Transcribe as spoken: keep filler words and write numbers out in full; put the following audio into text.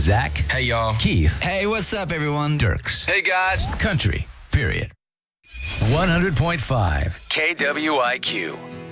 Zach. Hey, y'all. Keith. Hey, what's up, everyone? Dirks. Hey, guys. Country, period. one hundred point five K W I Q.